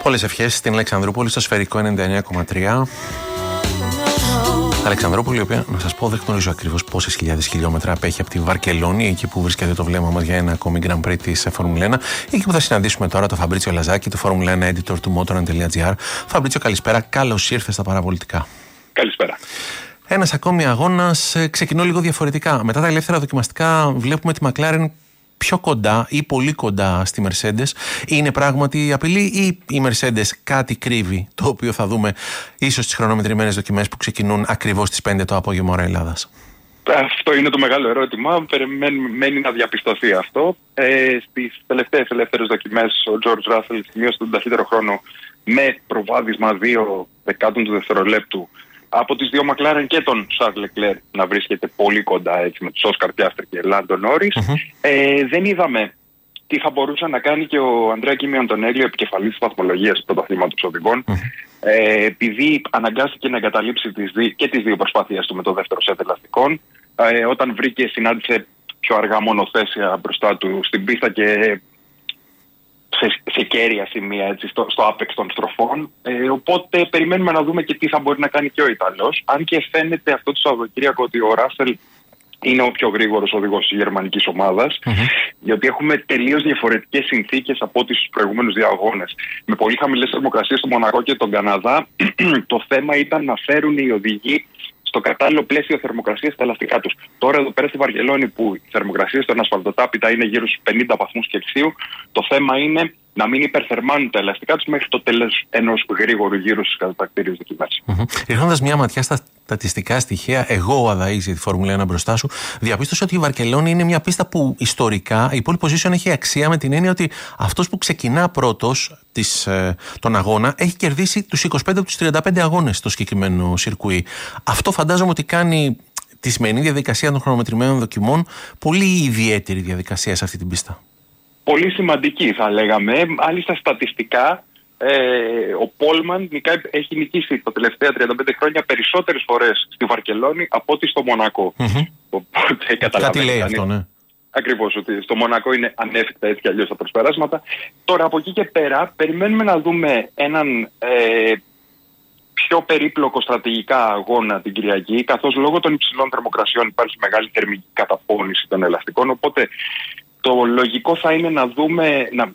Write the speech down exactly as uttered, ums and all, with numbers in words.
Πολλές ευχές στην Αλεξανδρούπολη στο Σφαιρικό ενενήντα εννέα κόμμα τρία. Αλεξανδρούπολη, η οποία, να σας πω, δεν γνωρίζω ακριβώς πόσες χιλιάδες χιλιόμετρα απέχει από τη Βαρκελόνη, εκεί που βρίσκεται το βλέμμα μας για ένα ακόμη Grand Prix της Φόρμουλα ένα. Εκεί που θα συναντήσουμε τώρα τον Φαμπρίτσιο Λαζάκη, το Φόρμουλα ένα editor του motoran.gr. Φαμπρίτσιο, καλησπέρα. Καλώς ήρθες στα παραπολιτικά. Καλησπέρα. Ένας ακόμη αγώνας. Ξεκινώ λίγο διαφορετικά. Μετά τα ελεύθερα δοκιμαστικά, βλέπουμε τη McLaren πιο κοντά ή πολύ κοντά στη Mercedes. Είναι πράγματι απειλή ή η Mercedes κάτι κρύβει, το οποίο θα δούμε ίσως στις χρονομετρημένες δοκιμές που ξεκινούν ακριβώς στις πέντε το απόγευμα ώρα Ελλάδας? Αυτό είναι το μεγάλο ερώτημα. Μένει να διαπιστωθεί αυτό. Ε, στις τελευταίες ελεύθερες δοκιμές ο George Russell σημείωσε τον ταχύτερο χρόνο με προβάδισμα δύο δεκάτων του δευτερολέπτου από τις δύο McLaren και τον Charles Leclerc να βρίσκεται πολύ κοντά, έτσι, με τους Oscar Piastri και Lando Norris. Mm-hmm. Ε, δεν είδαμε τι θα μπορούσε να κάνει και ο Αντρέα Κίμι Αντωνέλη, επικεφαλής της βαθμολογίας του πρωταθλήματος οδηγών, mm-hmm. ε, επειδή αναγκάστηκε να εγκαταλείψει τις δι... και τις δύο προσπάθειες του με το δεύτερο σετ ελαστικών, ε, όταν βρήκε, συνάντησε πιο αργά μονοθέσια μπροστά του στην πίστα και σε, σε κέρια σημεία, έτσι, στο, στο άπεξ των στροφών. Ε, οπότε περιμένουμε να δούμε και τι θα μπορεί να κάνει και ο Ιταλός. Αν και φαίνεται αυτό το Σαββατοκύριακο ότι ο Ράσελ είναι ο πιο γρήγορος οδηγός της γερμανικής ομάδας, mm-hmm. γιατί έχουμε τελείως διαφορετικές συνθήκες από ό,τι στους προηγούμενους δύο αγώνες. Με πολύ χαμηλές θερμοκρασίες στο Μονακό και τον Καναδά, το θέμα ήταν να φέρουν οι οδηγοί στο κατάλληλο πλαίσιο θερμοκρασίας στα ελαστικά τους. Τώρα εδώ πέρα στη Βαρκελόνη, που η θερμοκρασία στον ασφαλτοτάπητα είναι γύρω στους πενήντα βαθμούς Κελσίου, το θέμα είναι να μην υπερθερμάνουν τα ελαστικά τους μέχρι το τέλος ενός γρήγορου γύρου στις κατατακτήριες δοκιμές. Mm-hmm. Ρίχνοντας μια ματιά στα στατιστικά στοιχεία, εγώ ο Αδαής για τη Φόρμουλα ένα μπροστά σου, διαπίστωσα ότι η Βαρκελόνη είναι μια πίστα που ιστορικά η pole position έχει αξία, με την έννοια ότι αυτός που ξεκινά πρώτος της, ε, τον αγώνα έχει κερδίσει τους είκοσι πέντε από τους τριάντα πέντε αγώνες στο συγκεκριμένο σιρκουί. Αυτό φαντάζομαι ότι κάνει τη σημερινή διαδικασία των χρονομετρημένων δοκιμών πολύ ιδιαίτερη διαδικασία σε αυτή την πίστα. Πολύ σημαντική, θα λέγαμε. Μάλιστα στατιστικά, ε, ο Πόλμαν έχει νικήσει τα τελευταία τριάντα πέντε χρόνια περισσότερες φορές στη Βαρκελόνη από ότι στο Μονακό. Mm-hmm. Οπότε κάτι λέει αυτό, ναι. Ακριβώς, ότι στο Μονακό είναι ανέφικτα έτσι κι αλλιώς τα προσπεράσματα. Τώρα από εκεί και πέρα περιμένουμε να δούμε έναν ε, πιο περίπλοκο στρατηγικά αγώνα την Κυριακή, καθώς λόγω των υψηλών θερμοκρασιών υπάρχει μεγάλη θερμική καταπώνηση των ελαστικών, οπότε το λογικό θα είναι να δούμε, να,